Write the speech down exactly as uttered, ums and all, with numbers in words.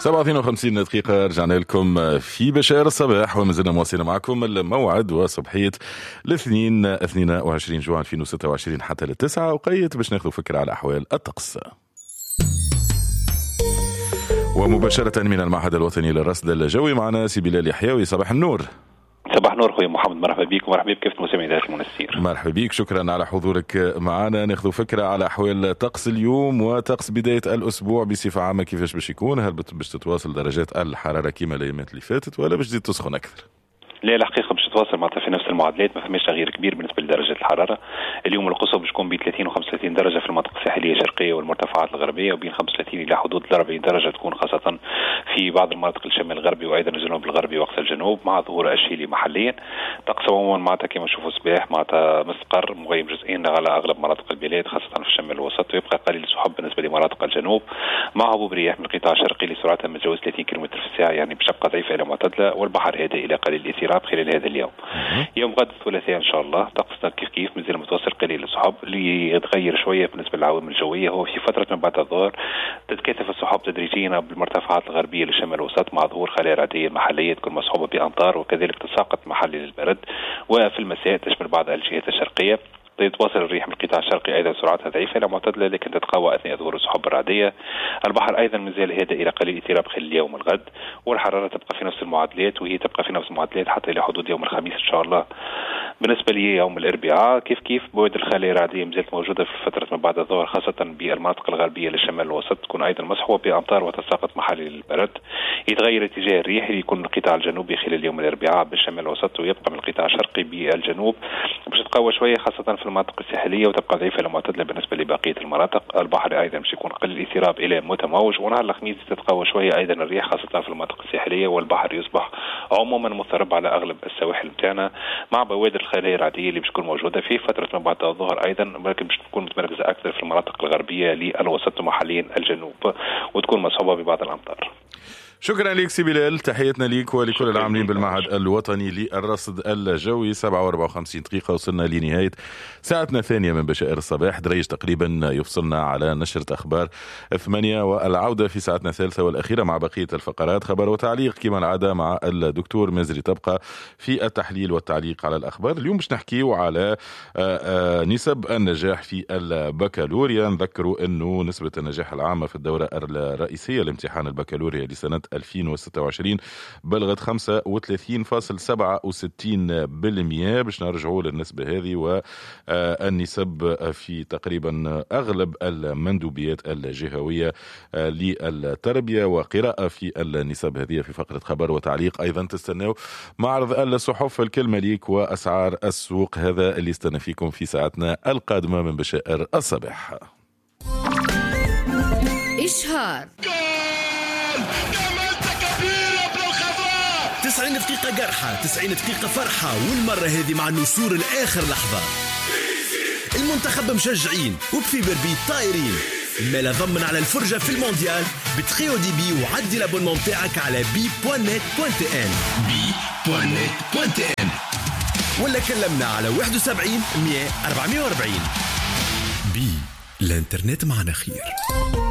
سبعة واثنين وخمسين دقيقة رجعنا لكم في بشائر الصباح وما زلنا مواصلين معكم الموعد وصبحية الاثنين اثنين وعشرين جوان ألفين وستة وعشرين حتى للتسعة وقيت باش ناخذ فكرة على أحوال الطقس. ومباشرة من المعهد الوطني للرصد الجوي معنا سي بلال يحيوي. صباح النور. صباح النور خويا محمد، مرحبا بك ومرحبا بك في مستمعي إذاعة المنستير. مرحبا بك، شكرا على حضورك معنا. ناخذ فكرة على أحوال طقس اليوم وطقس بداية الأسبوع بصفة عامة، كيفاش باش يكون؟ هل باش تتواصل درجات الحرارة كما الأيامات اللي فاتت ولا باش تزيد تسخن أكثر؟ لا الحقيقة باش تتواصل معناتها في نفس المعادلات، ما فماش تغيير كبير بالنسبة لدرجة الحرارة. اليوم القصوى باش تكون بين ثلاثين و خمسة وثلاثين درجة في المناطق الساحلية الشرقية والمرتفعات الغربية، وبين خمسة وثلاثين إلى حدود أربعين درجة تكون خاصة في بعض المناطق الشمال الغربي وأيضا الجنوب الغربي وأقصى الجنوب، مع ظهور الشيلي محليا. طقس عموما معناتها كما نشوفوا صباح معناتها مستقر مغيم جزئيا على أغلب مناطق البلاد خاصة في الشمال الوسط، ويبقى قليل السحب بالنسبة لمناطق الجنوب مع هبوب رياح من القطاع الشرقي لسرعتها ما تجاوز ثلاثين كيلومتر في الساعة، يعني بشقة ضعيفة إلى معتدلة، والبحر هادئ إلى قليل الاضطراب خلال هذا اليوم. يوم غد الثلاثاء ان شاء الله طقسنا كيف كيف مازال متوسط قليل السحب. اللي يتغير شويه بالنسبه للعوامل الجويه هو في فتره من بعد الظهر تتكاثف السحب تدريجيا بالمرتفعات الغربيه للشمال الوسط مع ظهور خلايا رعديه محليه تكون مصحوبه بامطار، وكذلك تساقط محلي للبرد، وفي المساء تشمل بعض الجهات الشرقيه. تتواصل الريح من القطاع الشرقي ايضا سرعتها ضعيفه الى معتدله لكن تتقوى اثناء ظهور السحب الرعديه. البحر ايضا مازال هادئ الى قليل اضطراب خلال اليوم الغد، والحراره تبقى في نفس المعادلات، وهي تبقى في نفس المعادلات حتى الى حدود يوم الخميس ان شاء الله. بالنسبه لي يوم الاربعاء كيف كيف بوادر الخلايا الرعديه مازالت موجوده في فتره ما بعد الظهر خاصه بالمناطق الغربيه للشمال الوسط، تكون ايضا مصحوبه بامطار وتساقط محلي للبرد. يتغير اتجاه الريح اللي يكون من القطاع الجنوبي خلال اليوم الاربعاء بالشمال الوسط، ويبقى من القطاع الشرقي بالجنوب باش تقوى شويه خاصه في المناطق الساحليه وتبقى ضعيفه الى معتدله بالنسبه لبقيه المناطق. البحر ايضا باش يكون قليل الاضطراب الى متموج، ونهار الخميس تتقوى شويه ايضا الريح خاصه في المناطق الساحليه، والبحر يصبح عموما مضطرب على اغلب السواحل نتاعنا مع بوادر الخلايا الرعديه اللي باش تكون موجوده في فتره ما بعد الظهر ايضا، ولكن باش تكون متمركزه اكثر في المناطق الغربيه للوسط ومحليا الجنوب، وتكون مصحوبه ببعض الامطار. شكرا لك سي بلال، تحياتنا ليك ولكل العاملين بالمعهد الوطني للرصد الجوي. سبعة وأربعة وخمسين دقيقة وصلنا لنهاية ساعتنا الثانية من بشائر الصباح، دريج تقريبا يفصلنا على نشرة أخبار ثمانية والعودة في ساعتنا الثالثة والأخيرة مع بقية الفقرات، خبر وتعليق كما العادة مع الدكتور مزري تبقى في التحليل والتعليق على الأخبار. اليوم باش نحكيو على نسب النجاح في البكالوريا. نذكروا أنه نسبة النجاح العامة في الدورة الرئيسية لامتحان البكالوريا لسنة ألفين وستة وعشرين بلغت خمسة وثلاثين فاصلة سبعة وستين بالمئة. باش نرجعوا للنسبة هذه والنسب في تقريبا أغلب المندوبيات الجهوية للتربية وقراءة في النسب هذه في فقرة خبر وتعليق. أيضا تستناو معرض الصحف الكلمة ليك وأسعار السوق، هذا اللي استنى فيكم في ساعتنا القادمة من بشائر الصباح. إشهار تسعين دقيقة قرحة، تسعين دقيقة فرحة، والمرة هذه مع النسور الآخر لحظة. المنتخب مشجعين وبفي بربي طايرين. ما ضمن على الفرجة في المونديال بتخيو دي بي وعدي لابونمون تاعك على بي بوان نت بوان تي ان بي بوان نت بوان تي ان ولا كلمنا على واحد وسبعين مية أربعمية وأربعين. بي الانترنت معنا خير.